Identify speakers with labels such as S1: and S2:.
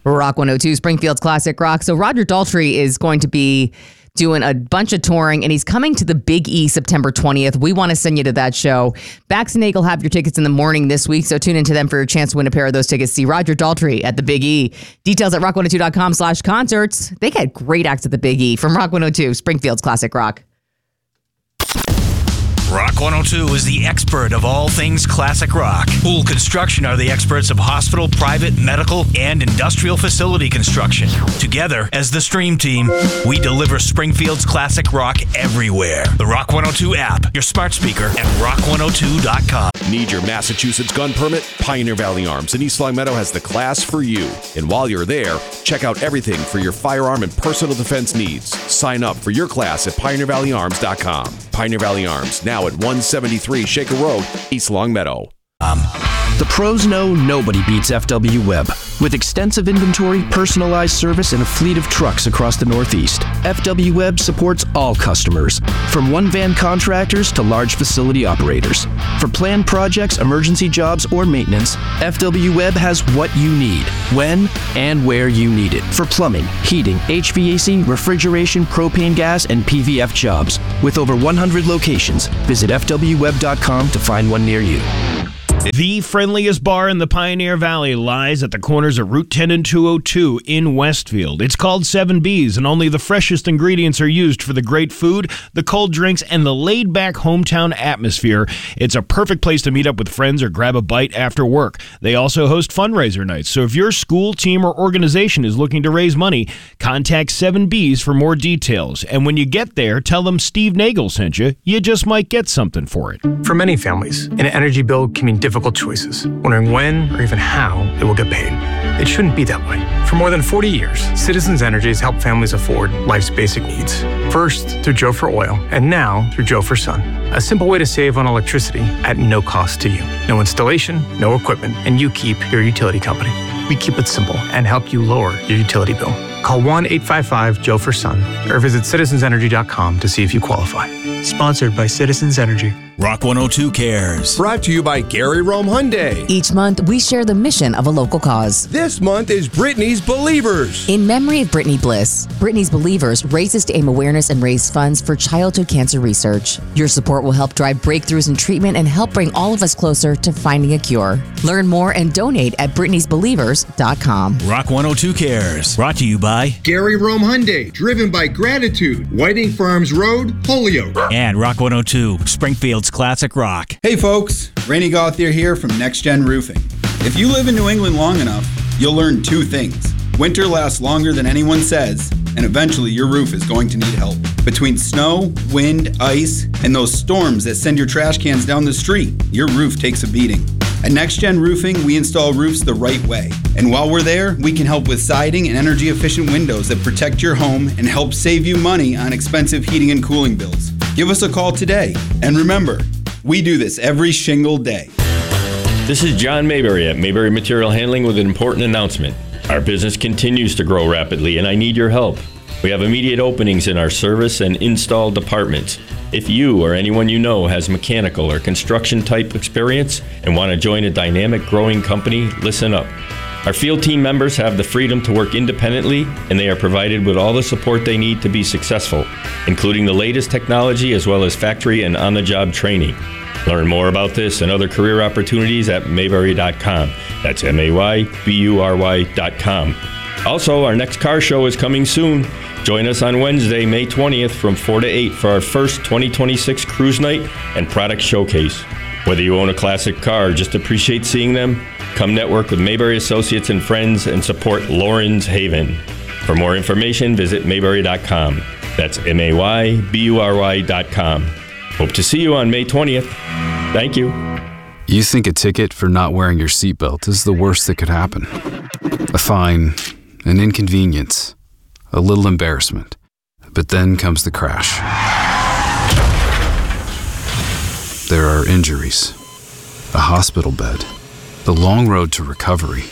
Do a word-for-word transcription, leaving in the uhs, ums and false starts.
S1: Rock one oh two, Springfield's Classic Rock. So Roger Daltrey is going to be doing a bunch of touring, and he's coming to the Big E September twentieth. We want to send you to that show. Bax and Nagel have your tickets in the morning this week, so tune into them for your chance to win a pair of those tickets. See Roger Daltrey at the Big E. Details at rock one oh two dot com slash concerts. They got great acts at the Big E. From Rock one oh two, Springfield's Classic Rock.
S2: Rock one oh two is the expert of all things classic rock. Pool Construction are the experts of hospital, private, medical, and industrial facility construction. Together, as the Stream Team, we deliver Springfield's classic rock everywhere. The Rock one oh two app, your smart speaker, and rock one oh two dot com.
S3: Need your Massachusetts gun permit? Pioneer Valley Arms in East Long Meadow has the class for you. And while you're there, check out everything for your firearm and personal defense needs. Sign up for your class at pioneer valley arms dot com. Pioneer Valley Arms, now at one seventy-three Shaker Road, East Long Meadow.
S2: Um,
S4: The pros know nobody beats F W Web. With extensive inventory, personalized service, and a fleet of trucks across the Northeast, F W Web supports all customers, from one-van contractors to large facility operators. For planned projects, emergency jobs, or maintenance, F W Web has what you need, when and where you need it. For plumbing, heating, H V A C, refrigeration, propane gas, and P V F jobs. With over one hundred locations, visit f w web dot com to find one near you.
S5: The friendliest bar in the Pioneer Valley lies at the corners of Route ten and two oh two in Westfield. It's called Seven B's, and only the freshest ingredients are used for the great food, the cold drinks, and the laid-back hometown atmosphere. It's a perfect place to meet up with friends or grab a bite after work. They also host fundraiser nights, so if your school, team, or organization is looking to raise money, contact Seven B's for more details. And when you get there, tell them Steve Nagel sent you. You just might get something for it.
S6: For many families, an energy bill can mean difficult choices, wondering when or even how it will get paid. It shouldn't be that way. For more than forty years, Citizens Energy has helped families afford life's basic needs. First, through Joe for Oil, and now through Joe for Sun. A simple way to save on electricity at no cost to you. No installation, no equipment, and you keep your utility company. We keep it simple and help you lower your utility bill. Call one eight five five, Joe for Sun or visit citizens energy dot com to see if you qualify. Sponsored by Citizens Energy.
S2: Rock one oh two cares.
S7: Brought to you by Gary Rome Hyundai.
S1: Each month, we share the mission of a local cause.
S7: This month is Brittany's Believers.
S1: In memory of Brittany Bliss, Brittany's Believers raises to aim awareness and raise funds for childhood cancer research. Your support will help drive breakthroughs in treatment and help bring all of us closer to finding a cure. Learn more and donate at brittany's believers dot com.
S2: Rock one oh two cares. Brought to you by
S8: Gary Rome Hyundai, driven by gratitude. Whiting Farms Road, Holyoke.
S2: And Rock one oh two, Springfield's Classic Rock.
S9: Hey folks, Rainey Gauthier here from Next Gen Roofing. If you live in New England long enough, you'll learn two things. Winter lasts longer than anyone says, and eventually your roof is going to need help. Between snow, wind, ice, and those storms that send your trash cans down the street, your roof takes a beating. At Next Gen Roofing, we install roofs the right way. And while we're there, we can help with siding and energy-efficient windows that protect your home and help save you money on expensive heating and cooling bills. Give us a call today. And remember, we do this every shingle day.
S10: This is John Mayberry at Mayberry Material Handling with an important announcement. Our business continues to grow rapidly, and I need your help. We have immediate openings in our service and install departments. If you or anyone you know has mechanical or construction type experience and want to join a dynamic growing company, listen up. Our field team members have the freedom to work independently, and they are provided with all the support they need to be successful, including the latest technology as well as factory and on-the-job training. Learn more about this and other career opportunities at mayberry dot com. That's M A Y B U R Y dot com. Also, our next car show is coming soon. Join us on Wednesday, May twentieth from four to eight for our first twenty twenty-six Cruise Night and Product Showcase. Whether you own a classic car or just appreciate seeing them, come network with Mayberry Associates and Friends and support Lawrence Haven. For more information, visit mayberry dot com. That's M A Y B U R Y dot com. Hope to see you on May twentieth. Thank you.
S11: You think a ticket for not wearing your seatbelt is the worst that could happen. A fine, an inconvenience, a little embarrassment. But then comes the crash. There are injuries, a hospital bed, the long road to recovery,